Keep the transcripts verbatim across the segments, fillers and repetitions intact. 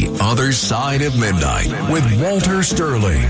The Other Side of Midnight with Walter Sterling.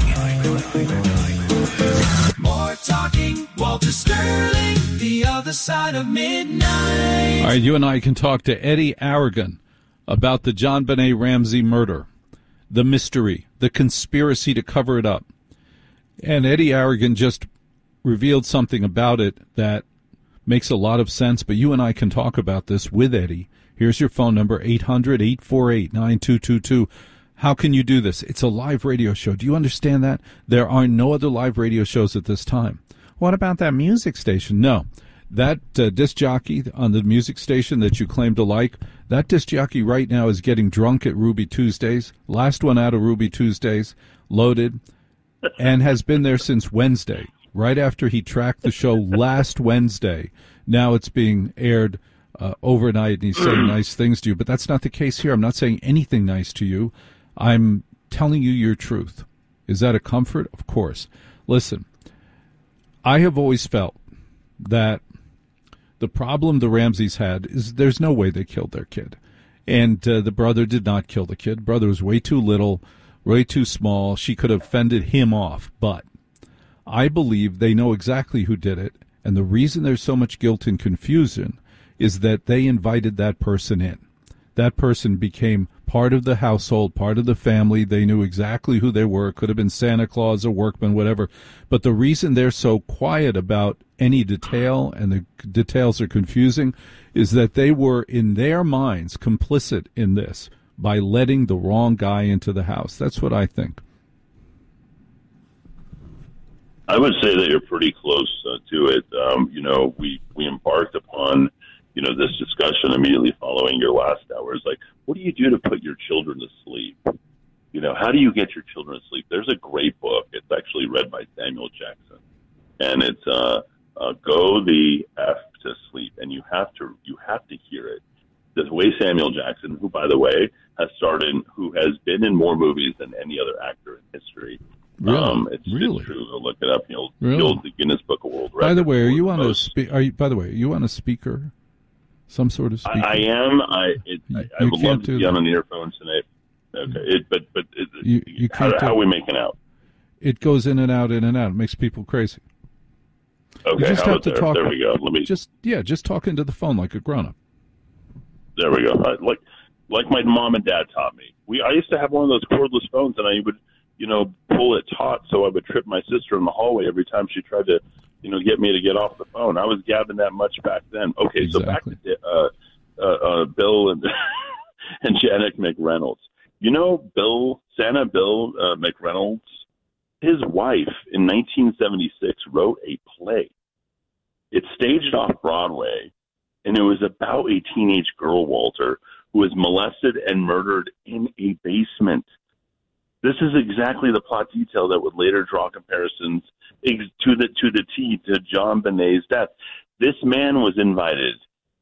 More talking, Walter Sterling, The Other Side of Midnight. All right, you and I can talk to Eddie Aragon about the JonBenét Ramsey murder, the mystery, the conspiracy to cover it up. And Eddie Aragon just revealed something about it that makes a lot of sense, but you and I can talk about this with Eddie. Here's your phone number, eight hundred, eight four eight, nine two two two. How can you do this? It's a live radio show. Do you understand that? There are no other live radio shows at this time. What about that music station? No. That uh, disc jockey on the music station that you claim to like, that disc jockey right now is getting drunk at Ruby Tuesdays. Last one out of Ruby Tuesdays, loaded, and has been there since Wednesday, right after he tracked the show last Wednesday. Now it's being aired uh, overnight, and he's saying nice things to you. But that's not the case here. I'm not saying anything nice to you. I'm telling you your truth. Is that a comfort? Of course. Listen, I have always felt that the problem the Ramseys had is there's no way they killed their kid. And uh, the brother did not kill the kid. Brother was way too little, way too small. She could have fended him off. But I believe they know exactly who did it. And the reason there's so much guilt and confusion is that they invited that person in. That person became part of the household, part of the family. They knew exactly who they were. It could have been Santa Claus, a workman, whatever. But the reason they're so quiet about any detail, and the details are confusing, is that they were, in their minds, complicit in this by letting the wrong guy into the house. That's what I think. I would say that you're pretty close uh, to it. Um, you know, we, we embarked upon you know, this discussion immediately following your last hour is like, what do you do to put your children to sleep? You know, how do you get your children to sleep? There's a great book. It's actually read by Samuel Jackson, and it's uh, uh, Go the F to Sleep. And you have to, you have to hear it. The way Samuel Jackson, who, by the way, has starred in, who has been in more movies than any other actor in history. Really? Um, it's, really? it's true. Go look it up. You'll, really? you'll the Guinness Book of World Records. By the way, are you on most. a spe- are you, by the way, are you on a speaker? Some sort of speaker? I, I am. I it, you, I, I would love to be that. on an earphone tonight. Okay, it, but but it, you, you how, can't how do are we making out? It goes in and out, in and out. It makes people crazy. Okay, you just how have to there? talk. There we go. Let me just yeah, just talk into the phone like a grown up. There we go. I, like like my mom and dad taught me. We I used to have one of those cordless phones, and I would you know pull it taut so I would trip my sister in the hallway every time she tried to you know get me to get off the phone. I was gabbing that much back then. Okay, exactly. so back to uh, uh, uh, Bill and and Janet McReynolds. You know Bill Santa Bill uh, McReynolds. His wife in nineteen seventy-six wrote a play. It staged off Broadway, and it was about a teenage girl, Walter, who was molested and murdered in a basement. This is exactly the plot detail that would later draw comparisons to the to the T to JonBenét's death. This man was invited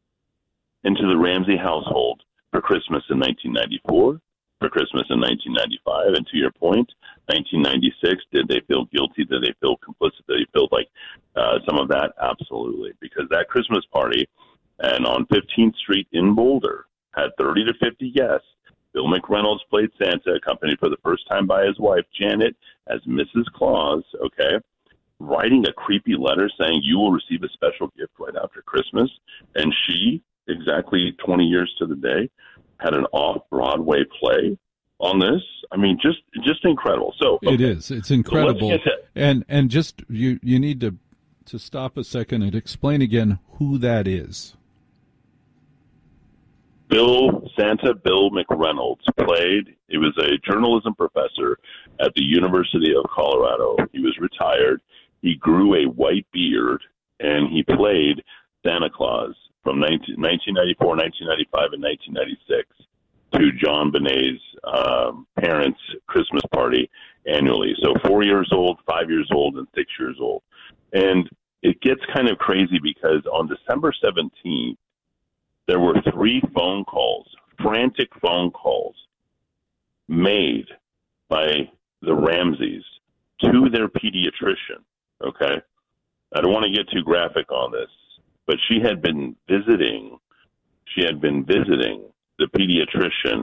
into the Ramsey household for Christmas in nineteen ninety-four, for Christmas in nineteen ninety-five, and to your point, nineteen ninety-six, did they feel guilty? Did they feel complicit? Did they feel like uh, some of that? Absolutely. Because that Christmas party and on fifteenth Street in Boulder had thirty to fifty guests. Bill McReynolds played Santa, accompanied for the first time by his wife, Janet, as Missus Claus, okay, writing a creepy letter saying you will receive a special gift right after Christmas. And she, exactly twenty years to the day, had an off-Broadway play on this. I mean, just just incredible. So okay. It is. It's incredible. So and and just you you need to to stop a second and explain again who that is. Bill Santa Bill McReynolds played. He was a journalism professor at the University of Colorado. He was retired. He grew a white beard, and he played Santa Claus from nineteen ninety-four, nineteen ninety-five, and nineteen ninety-six to JonBenét's um, parents' Christmas party annually. So four years old, five years old, and six years old. And it gets kind of crazy because on December seventeenth, there were three phone calls, frantic phone calls, made by the Ramseys to their pediatrician, okay? I don't want to get too graphic on this, but she had been visiting, she had been visiting the pediatrician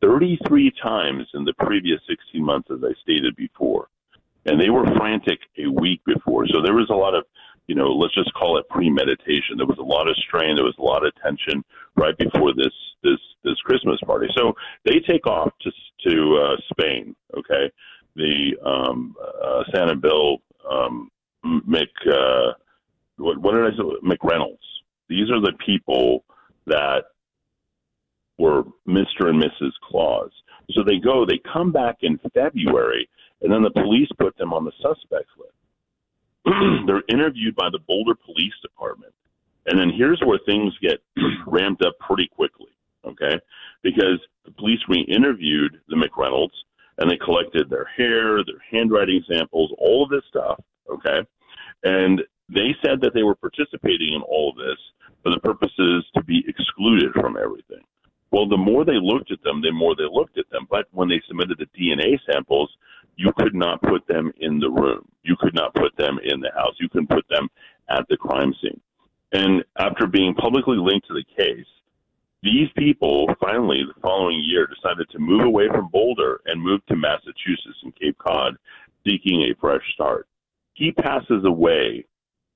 thirty-three times in the previous sixteen months, as I stated before. And they were frantic a week before. So there was a lot of, you know, let's just call it premeditation. There was a lot of strain. There was a lot of tension right before this this this Christmas party. So they take off to to uh, Spain. Okay, the um, uh, Santa Bill um, Mc uh, what, what did I say? McReynolds. These are the people that were Mister and Missus Claus. So they go. They come back in February, and then the police put them on the suspects list. They're interviewed by the Boulder Police Department. And then here's where things get ramped up pretty quickly, okay? Because the police re-interviewed the McReynolds, and they collected their hair, their handwriting samples, all of this stuff, okay? And they said that they were participating in all of this for the purposes to be excluded from everything. Well, the more they looked at them, the more they looked at them. But when they submitted the D N A samples, you could not put them in the room. You could not put them in the house. You couldn't put them at the crime scene. And after being publicly linked to the case, these people finally, the following year, decided to move away from Boulder and move to Massachusetts and Cape Cod, seeking a fresh start. He passes away,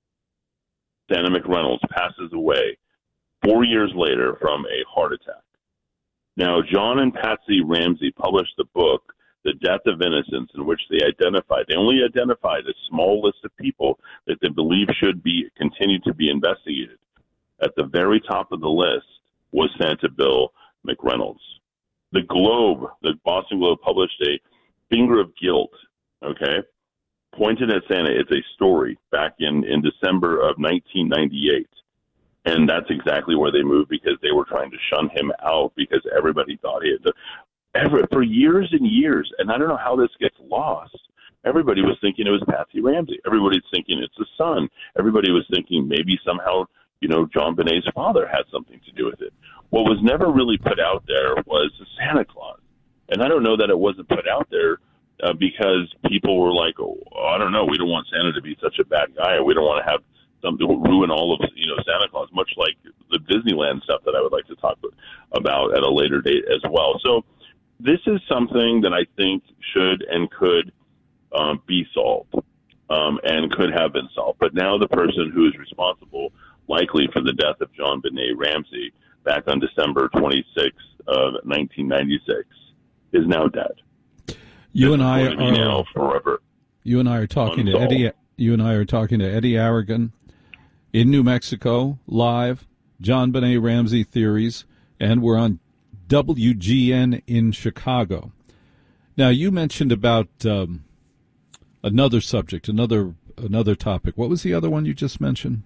Santa McReynolds passes away four years later from a heart attack. Now, John and Patsy Ramsey published the book, The Death of Innocence, in which they identified, they only identified a small list of people that they believe should be continue to be investigated. At the very top of the list was Santa Bill McReynolds. The Globe, the Boston Globe, published a finger of guilt, okay, pointed at Santa. It's a story back in, in December of nineteen ninety-eight. And that's exactly where they moved, because they were trying to shun him out because everybody thought he had to. Ever, for years and years, and I don't know how this gets lost, everybody was thinking it was Patsy Ramsey. Everybody's thinking it's the son. Everybody was thinking maybe somehow, you know, John Bonet's father had something to do with it. What was never really put out there was Santa Claus. And I don't know that it wasn't put out there uh, because people were like, oh, I don't know, we don't want Santa to be such a bad guy. We don't want to have something ruin all of, you know, Santa Claus, much like the Disneyland stuff that I would like to talk about at a later date as well. So this is something that I think should and could um, be solved um, and could have been solved. But now the person who is responsible, likely for the death of John Benet Ramsey back on December twenty-sixth of nineteen ninety-six, is now dead. You and I are now forever. You and I are talking unsolved. to Eddie. You and I are talking to Eddie Aragon in New Mexico, live. John Benet Ramsey Theories, and we're on W G N in Chicago. Now, you mentioned about um, another subject, another another topic. What was the other one you just mentioned?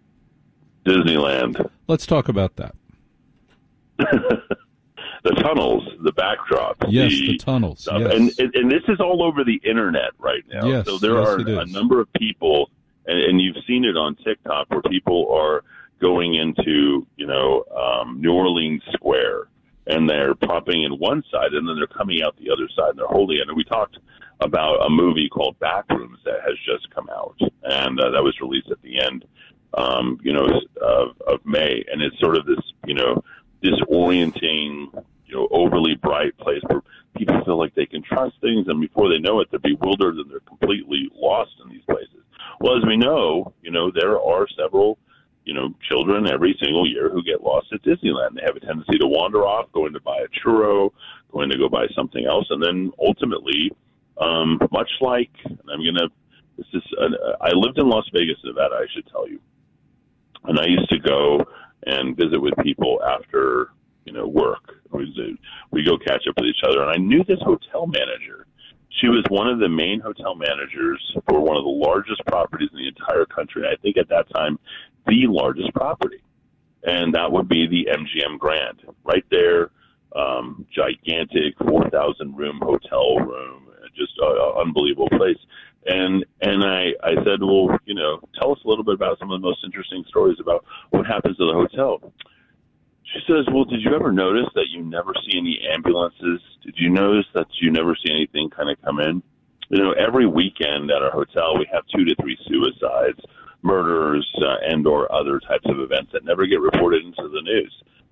Disneyland. Let's talk about that. The tunnels, the backdrop. Yes, the, the tunnels. Stuff. Yes. And, and and this is all over the internet right now. Yes, so there yes, are a number of people, and, and you've seen it on TikTok, where people are going into, you know, um, New Orleans Square, and they're popping in one side, and then they're coming out the other side, and they're holding it. And we talked about a movie called Backrooms that has just come out, and uh, that was released at the end, um, you know, of, of May. And it's sort of this, you know, disorienting, you know, overly bright place where people feel like they can trust things, and before they know it, they're bewildered and they're completely lost in these places. Well, as we know, you know, there are several, you know, children every single year who get lost at Disneyland. They have a tendency to wander off, going to buy a churro, going to go buy something else, and then ultimately, um, much like, and I'm going to, this is, uh, I lived in Las Vegas, Nevada, I should tell you, and I used to go and visit with people after, you know, work. We we go catch up with each other, and I knew this hotel manager. She was one of the main hotel managers for one of the largest properties in the entire country. I think at that time, the largest property, and that would be the M G M Grand, right there, um, gigantic four thousand room hotel room, just an unbelievable place. And and I, I said, well, you know, tell us a little bit about some of the most interesting stories about what happens to the hotel. She says, well, did you ever notice that you never see any ambulances? Did you notice that you never see anything kind of come in? You know, every weekend at our hotel, we have two to three suicides, murders, uh, and or other types of events that never get reported into the news.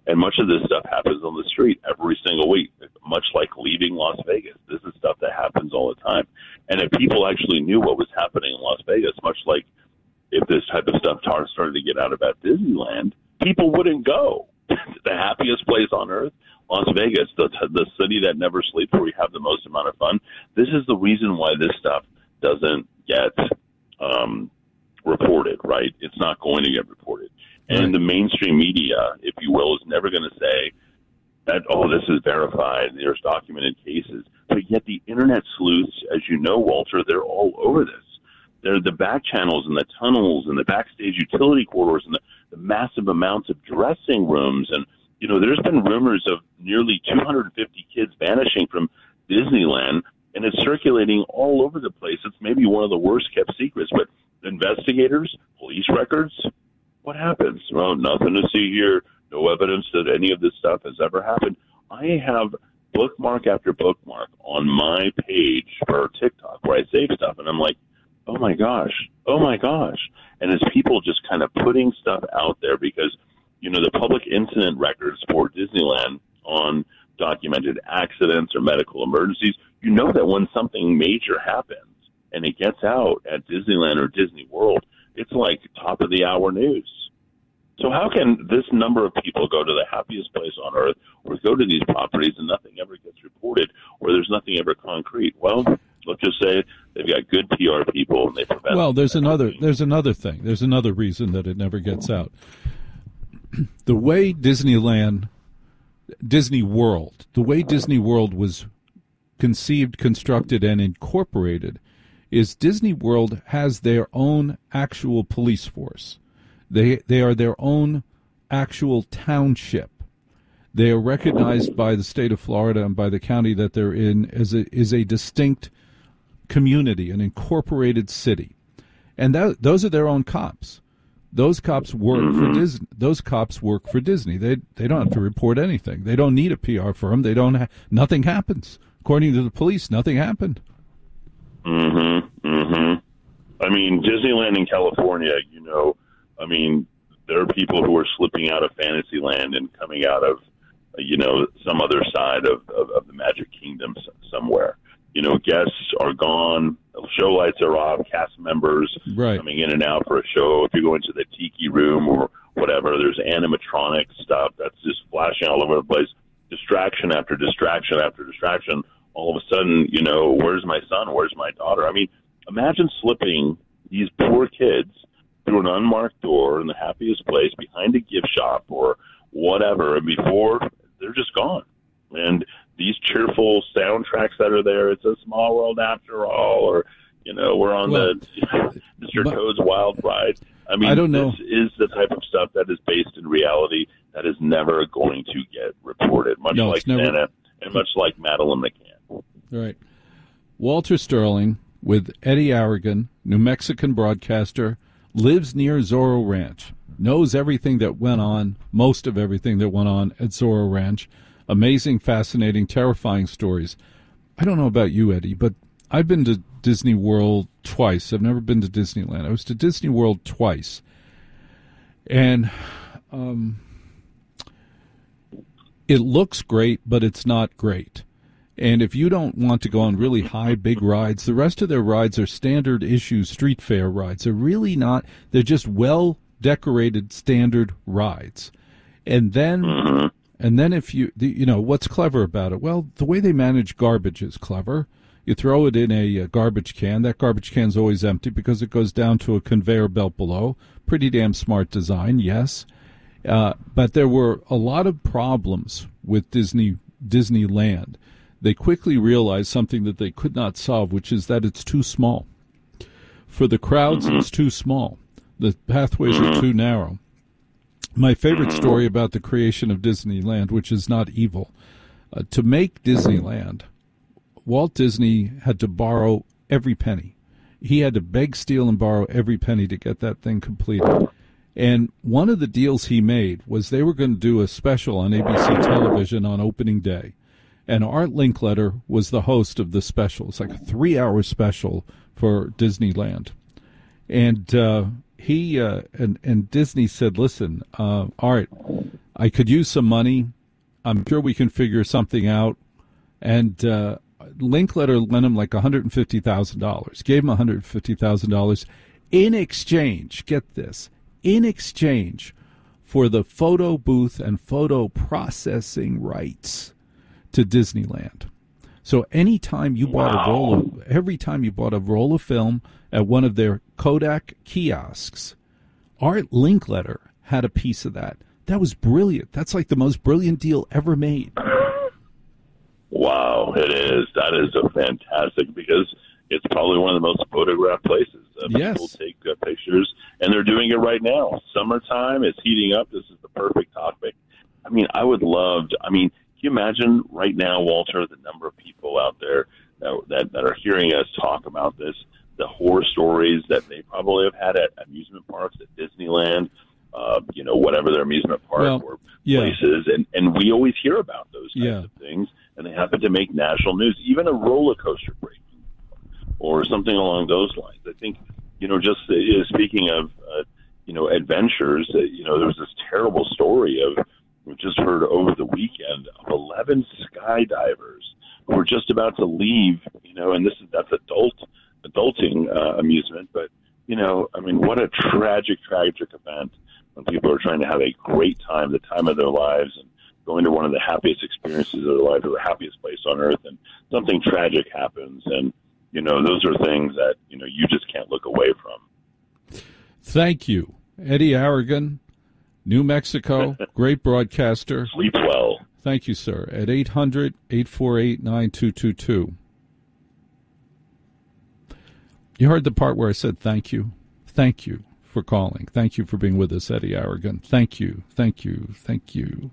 And much of this stuff happens on the street every single week, much like leaving Las Vegas. This is stuff that happens all the time. And if people actually knew what was happening in Las Vegas, much like if this type of stuff started to get out about Disneyland, people wouldn't go. The happiest place on earth, Las Vegas, the, the city that never sleeps, where we have the most amount of fun. This is the reason why this stuff doesn't get um, reported, right? It's not going to get reported. And right. The mainstream media, if you will, is never going to say that, oh, this is verified, there's documented cases. But yet the internet sleuths, as you know, Walter, they're all over this. They're the back channels and the tunnels and the backstage utility corridors and the, the massive amounts of dressing rooms. And, you know, there's been rumors of nearly two hundred fifty kids vanishing from Disneyland, and it's circulating all over the place. It's maybe one of the worst kept secrets. But investigators, police records, what happens? Well, nothing to see here. No evidence that any of this stuff has ever happened. I have bookmark after bookmark on my page for TikTok where I save stuff, and I'm like, oh my gosh, oh my gosh. And it's people just kind of putting stuff out there because, you know, the public incident records for Disneyland on documented accidents or medical emergencies, you know that when something major happens and it gets out at Disneyland or Disney World, it's like top of the hour news. So how can this number of people go to the happiest place on earth or go to these properties and nothing ever gets reported or there's nothing ever concrete? Well, let's just say they've got good P R people and they prevent. Well, there's another there's another thing. There's another reason that it never gets out. The way Disneyland, Disney World, the way Disney World was conceived, constructed, and incorporated is Disney World has their own actual police force. They they are their own actual township. They are recognized by the state of Florida and by the county that they're in as a is a distinct community, an incorporated city, and that, those are their own cops. Those cops work mm-hmm. for Disney. Those cops work for Disney. They they don't have to report anything. They don't need a P R firm. They don't. Ha- nothing happens. According to the police, nothing happened. Mm-hmm. Mm-hmm. I mean, Disneyland in California. You know, I mean, there are people who are slipping out of Fantasyland and coming out of, you know, some other side of, of, of the Magic Kingdom somewhere. You know, guests are gone, show lights are off, cast members right. coming in and out for a show. If you're going to the Tiki Room or whatever, there's animatronic stuff that's just flashing all over the place. Distraction after distraction after distraction. All of a sudden, you know, where's my son? Where's my daughter? I mean, imagine slipping these poor kids through an unmarked door in the happiest place behind a gift shop or whatever, and before they're just gone. And these cheerful soundtracks that are there, it's a small world after all, or, you know, we're on well, the Mister But, Toad's Wild Ride. I mean, I don't know. This is the type of stuff that is based in reality that is never going to get reported, much no, like never... Santa and much like Madeline McCann. Right. Walter Sterling with Eddie Aragon, New Mexican broadcaster, lives near Zorro Ranch, knows everything that went on, most of everything that went on at Zorro Ranch. Amazing, fascinating, terrifying stories. I don't know about you, Eddie, but I've been to Disney World twice. I've never been to Disneyland. I was to Disney World twice. And um, it looks great, but it's not great. And if you don't want to go on really high, big rides, the rest of their rides are standard issue street fair rides. They're really not. They're just well-decorated standard rides. And then... And then if you, you know, what's clever about it? Well, the way they manage garbage is clever. You throw it in a, a garbage can. That garbage can's always empty because it goes down to a conveyor belt below. Pretty damn smart design, yes. Uh, but there were a lot of problems with Disney Disneyland. They quickly realized something that they could not solve, which is that it's too small. For the crowds, it's too small. The pathways are too narrow. My favorite story about the creation of Disneyland, which is not evil, uh, to make Disneyland, Walt Disney had to borrow every penny. He had to beg, steal, and borrow every penny to get that thing completed. And one of the deals he made was they were going to do a special on A B C television on opening day. And Art Linkletter was the host of the special. It's like a three-hour special for Disneyland. And... Uh, He uh, and and Disney said, "Listen, uh, Art, I could use some money. I'm sure we can figure something out. And uh, Linkletter lent him like one hundred fifty thousand dollars, gave him one hundred fifty thousand dollars in exchange, get this, in exchange for the photo booth and photo processing rights to Disneyland. So anytime you bought wow. a roll of, every time you bought a roll of film at one of their Kodak kiosks, Art Linkletter had a piece of that. That was brilliant. That's like the most brilliant deal ever made. Wow, it is. That is a fantastic, because it's probably one of the most photographed places. Uh, yes. People take uh, pictures, and they're doing it right now. Summertime, it's heating up. This is the perfect topic. I mean, I would love to, I mean, can you imagine right now, Walter, the number of people out there that, that, that are hearing us talk about this, the horror stories that they probably have had at amusement parks, at Disneyland, uh, you know, whatever their amusement park well, or yeah. places. And, and we always hear about those types yeah. of things, and they happen to make national news, even a roller coaster break or something along those lines. I think, you know, just uh, speaking of, uh, you know, adventures, uh, you know, there was this terrible story of, we just heard over the weekend, of eleven skydivers who were just about to leave, you know, and this is, that's adult, adulting uh, amusement. But, you know, I mean, what a tragic, tragic event when people are trying to have a great time, the time of their lives, and going to one of the happiest experiences of their life, or the happiest place on earth, and something tragic happens. And, you know, those are things that, you know, you just can't look away from. Thank you, Eddie Aragon, New Mexico, great broadcaster. Sleep well. Thank you, sir. At eight hundred, eight four eight, nine two two two. You heard the part where I said thank you? Thank you for calling. Thank you for being with us, Eddie Aragon. Thank you, thank you, thank you.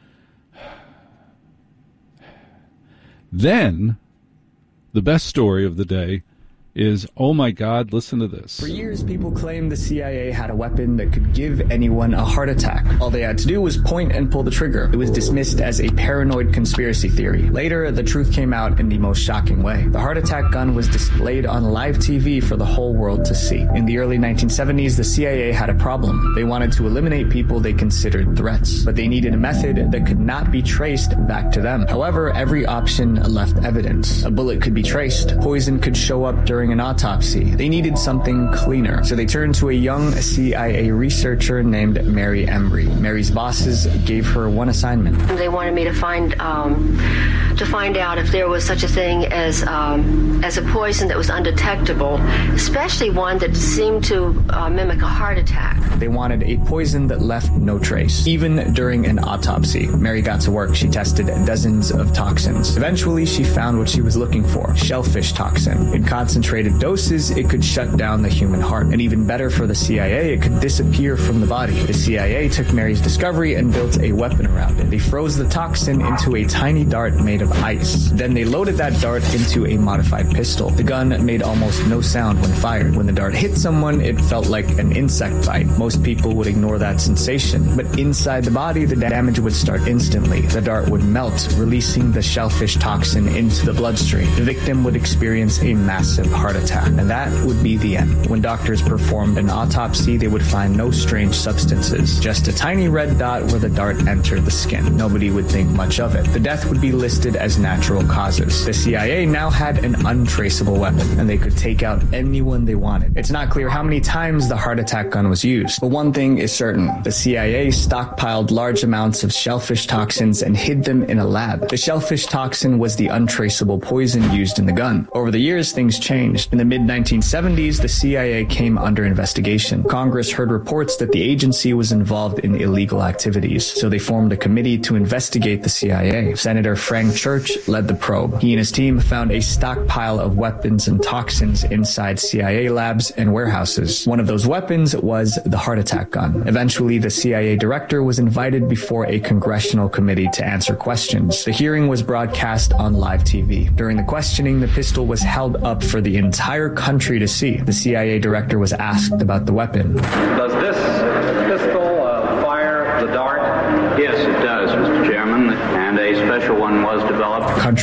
Then, the best story of the day is, oh my God, listen to this. For years, people claimed the C I A had a weapon that could give anyone a heart attack. All they had to do was point and pull the trigger. It was dismissed as a paranoid conspiracy theory. Later, the truth came out in the most shocking way. The heart attack gun was displayed on live T V for the whole world to see. In the early nineteen seventies, the C I A had a problem. They wanted to eliminate people they considered threats, but they needed a method that could not be traced back to them. However, every option left evidence. A bullet could be traced. Poison could show up during an autopsy. They needed something cleaner, so they turned to a young C I A researcher named Mary Embry. Mary's bosses gave her one assignment. They wanted me to find um, to find out if there was such a thing as um, as a poison that was undetectable, especially one that seemed to uh, mimic a heart attack. They wanted a poison that left no trace, even during an autopsy. Mary got to work. She tested dozens of toxins. Eventually, she found what she was looking for: shellfish toxin. In concentrated doses, it could shut down the human heart. And even better for the C I A, it could disappear from the body. The C I A took Mary's discovery and built a weapon around it. They froze the toxin into a tiny dart made of ice. Then they loaded that dart into a modified pistol. The gun made almost no sound when fired. When the dart hit someone, it felt like an insect bite. Most people would ignore that sensation. But inside the body, the damage would start instantly. The dart would melt, releasing the shellfish toxin into the bloodstream. The victim would experience a massive heart attack, and that would be the end. When doctors performed an autopsy, they would find no strange substances, just a tiny red dot where the dart entered the skin. Nobody would think much of it. The death would be listed as natural causes. The C I A now had an untraceable weapon, and they could take out anyone they wanted. It's not clear how many times the heart attack gun was used, but one thing is certain: the C I A stockpiled large amounts of shellfish toxins and hid them in a lab. The shellfish toxin was the untraceable poison used in the gun. Over the years, things changed. In the mid nineteen seventies, the C I A came under investigation. Congress heard reports that the agency was involved in illegal activities, so they formed a committee to investigate the C I A. Senator Frank Church led the probe. He and his team found a stockpile of weapons and toxins inside C I A labs and warehouses. One of those weapons was the heart attack gun. Eventually, the C I A director was invited before a congressional committee to answer questions. The hearing was broadcast on live T V. During the questioning, the pistol was held up for the entire country to see. The C I A director was asked about the weapon. Does this pistol uh, fire the dart? Yes, it does, Mister Chairman, and a special one was developed. Country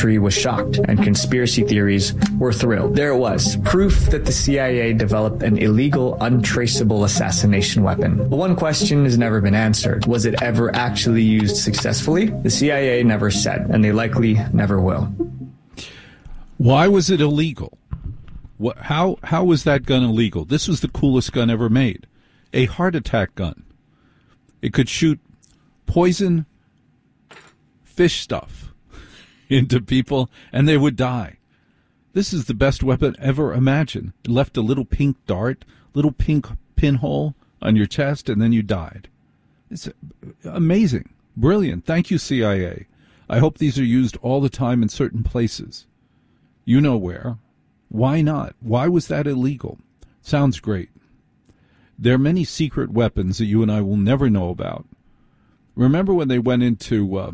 country was shocked, and conspiracy theories were thrilled. There it was, proof that the C I A developed an illegal, untraceable assassination weapon. But one question has never been answered. Was it ever actually used successfully? The C I A never said, and they likely never will. Why was it illegal? What, how how was that gun illegal? This was the coolest gun ever made. A heart attack gun. It could shoot poison fish stuff into people, and they would die. This is the best weapon ever imagined. It left a little pink dart, little pink pinhole on your chest, and then you died. It's amazing. Brilliant. Thank you, C I A. I hope these are used all the time in certain places. You know where. Why not? Why was that illegal? Sounds great. There are many secret weapons that you and I will never know about. Remember when they went into uh,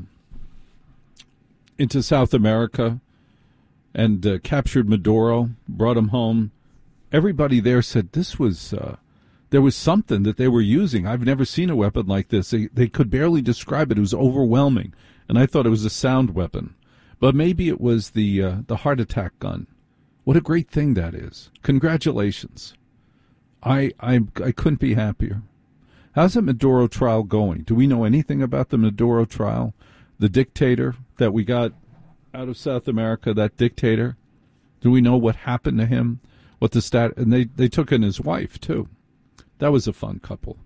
into South America and uh, captured Maduro, brought him home? Everybody there said this was uh, there was something that they were using. I've never seen a weapon like this. They, they could barely describe it. It was overwhelming, and I thought it was a sound weapon. But maybe it was the uh, the heart attack gun. What a great thing that is. Congratulations. I, I I couldn't be happier. How's the Maduro trial going? Do we know anything about the Maduro trial? The dictator that we got out of South America, that dictator? Do we know what happened to him? What the stat? And they, they took in his wife, too. That was a fun couple.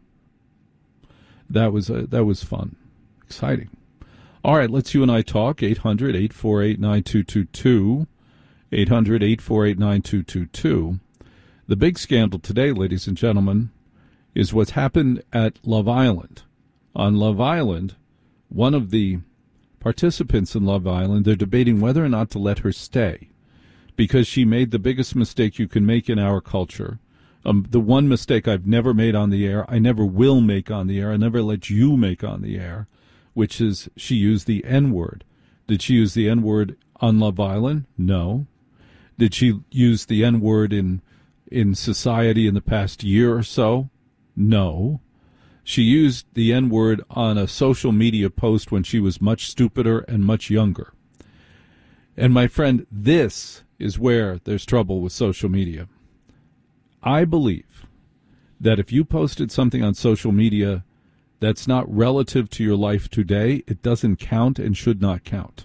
That was a, that was fun. Exciting. All right, let's you and I talk. eight hundred, eight four eight, nine two two two. eight hundred, eight four eight, nine two two two. The big scandal today, ladies and gentlemen, is what's happened at Love Island. On Love Island, one of the participants in Love Island, they're debating whether or not to let her stay because she made the biggest mistake you can make in our culture. Um, the one mistake I've never made on the air, I never will make on the air, I never let you make on the air, which is she used the N-word. Did she use the N-word on Love Island? No. Did she use the N-word in in society in the past year or so? No. She used the N-word on a social media post when she was much stupider and much younger. And my friend, this is where there's trouble with social media. I believe that if you posted something on social media that's not relative to your life today, it doesn't count and should not count.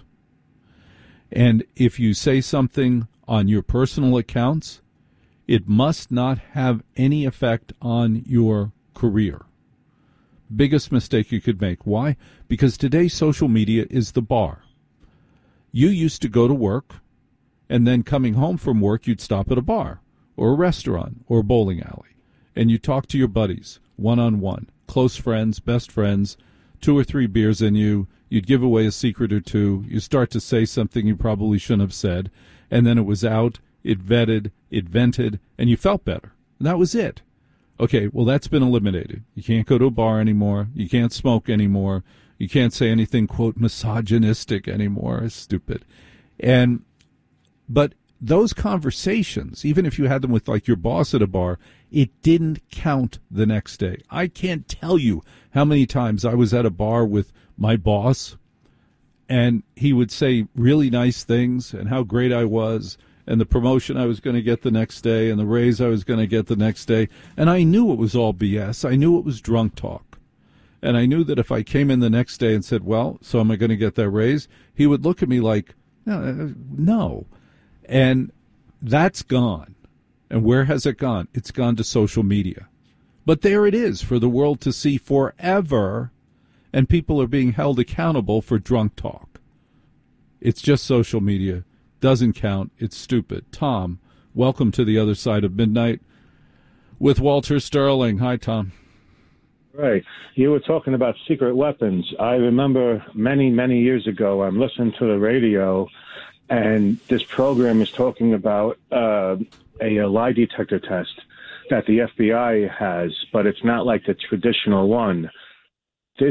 And if you say something on your personal accounts, it must not have any effect on your career. Biggest mistake you could make. Why? Because today social media is the bar. You used to go to work, and then coming home from work, you'd stop at a bar or a restaurant or a bowling alley, and you talk to your buddies one-on-one, close friends, best friends, two or three beers in you. You'd give away a secret or two. You start to say something you probably shouldn't have said, and then it was out, it vetted, it vented, and you felt better. And that was it. Okay, well, that's been eliminated. You can't go to a bar anymore. You can't smoke anymore. You can't say anything, quote, misogynistic anymore. It's stupid. And, but those conversations, even if you had them with, like, your boss at a bar, it didn't count the next day. I can't tell you how many times I was at a bar with my boss, and he would say really nice things and how great I was and the promotion I was going to get the next day and the raise I was going to get the next day. And I knew it was all B S. I knew it was drunk talk. And I knew that if I came in the next day and said, well, so am I going to get that raise? He would look at me like, no. no. And that's gone. And where has it gone? It's gone to social media. But there it is for the world to see forever, and people are being held accountable for drunk talk. It's just social media. Doesn't count. It's stupid. Tom, welcome to the other side of midnight with Walter Sterling. Hi, Tom. Right. You were talking about secret weapons. I remember many, many years ago, I'm listening to the radio, and this program is talking about uh, a, a lie detector test that the F B I has, but it's not like the traditional one. This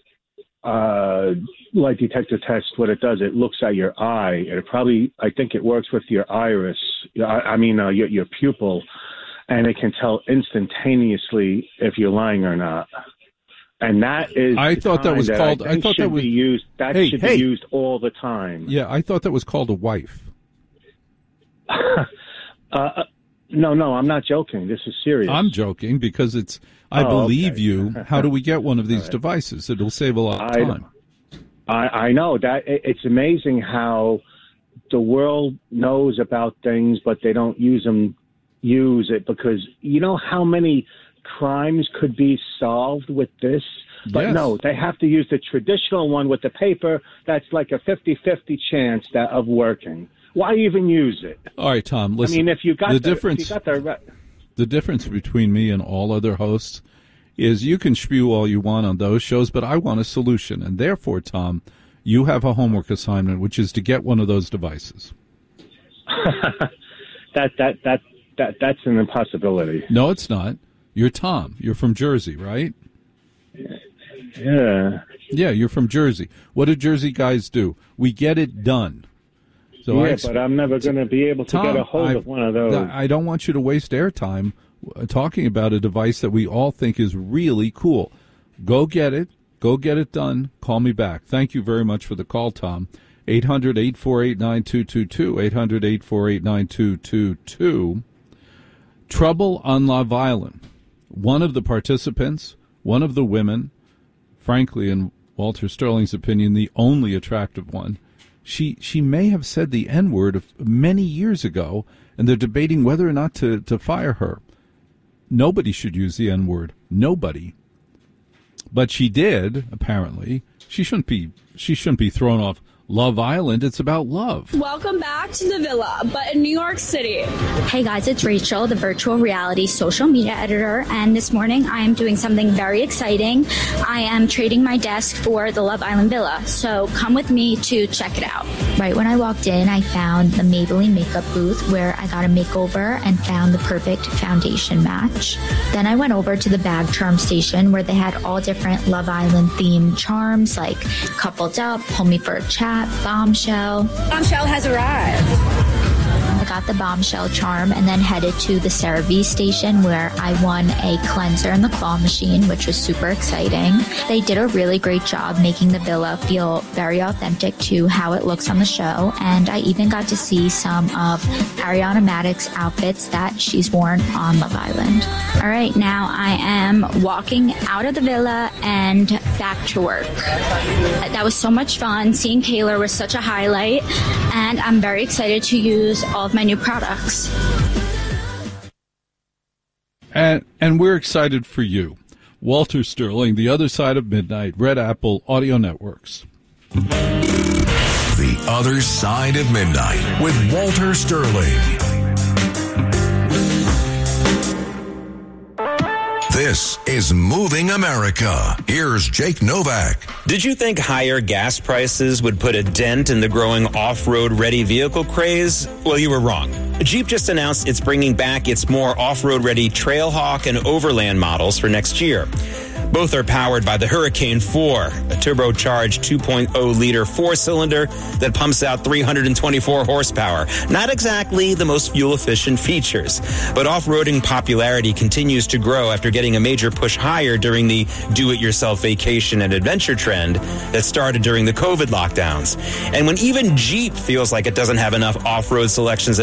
uh, lie detector test, what it does, it looks at your eye. It probably, I think it works with your iris, I, I mean, uh, your, your pupil, and it can tell instantaneously if you're lying or not. And that is I thought that was that called. I, I thought should that was be used. That hey, should hey. be used all the time. Yeah, I thought that was called a wife. uh, no, no, I'm not joking. This is serious. I'm joking because it's. I Oh, believe okay. you. How do we get one of these right. devices? It'll save a lot of I- time. I, I know that it, it's amazing how the world knows about things, but they don't use them. Use it because you know how many crimes could be solved with this. But Yes. no, they have to use the traditional one with the paper. That's like a fifty-fifty chance that of working. Why even use it? All right, Tom. Listen. I mean, if you got the the, difference, if you got the re- the difference between me and all other hosts is you can spew all you want on those shows, but I want a solution, and therefore, Tom, you have a homework assignment, which is to get one of those devices. that that that that that's an impossibility. No, it's not. You're Tom. You're from Jersey, right? Yeah. Yeah, you're from Jersey. What do Jersey guys do? We get it done. So yeah, I ex- but I'm never going to be able to Tom, get a hold I, of one of those. I don't want you to waste airtime talking about a device that we all think is really cool. Go get it. Go get it done. Call me back. Thank you very much for the call, Tom. eight hundred, eight four eight, nine two two two, eight hundred, eight four eight, nine two two two. Trouble on Love Island. One of the participants, one of the women, frankly, in Walter Sterling's opinion, the only attractive one, she she may have said the N-word many years ago, and they're debating whether or not to, to fire her. Nobody should use the N-word. Nobody. But she did, apparently. She shouldn't be she shouldn't be thrown off Love Island. It's about love. Welcome back to the Villa, but in New York City. Hey guys, it's Rachel, the virtual reality social media editor, and this morning I am doing something very exciting. I am trading my desk for the Love Island Villa, so come with me to check it out. Right when I walked in, I found the Maybelline makeup booth where I got a makeover and found the perfect foundation match. Then I went over to the bag charm station where they had all different Love Island themed charms like Coupled Up, Pull Me for a Chat, Bombshell. Bombshell has arrived. I got the Bombshell charm and then headed to the CeraVe station where I won a cleanser in the claw machine, which was super exciting. They did a really great job making the villa feel very authentic to how it looks on the show, and I even got to see some of Ariana Madix's outfits that she's worn on Love Island. All right, now I am walking out of the villa and back to work. That was so much fun. Seeing Kayla was such a highlight, and I'm very excited to use all of my new products. And and we're excited for you. Walter Sterling, The Other Side of Midnight, Red Apple Audio Networks. The Other Side of Midnight with Walter Sterling. This is Moving America. Here's Jake Novak. Did you think higher gas prices would put a dent in the growing off-road ready vehicle craze? Well, you were wrong. Jeep just announced it's bringing back its more off-road ready Trailhawk and Overland models for next year. Both are powered by the Hurricane four, a turbocharged two point oh liter four-cylinder that pumps out three hundred twenty-four horsepower. Not exactly the most fuel-efficient features, but off-roading popularity continues to grow after getting a major push higher during the do-it-yourself vacation and adventure trend that started during the COVID lockdowns. And when even Jeep feels like it doesn't have enough off-road selections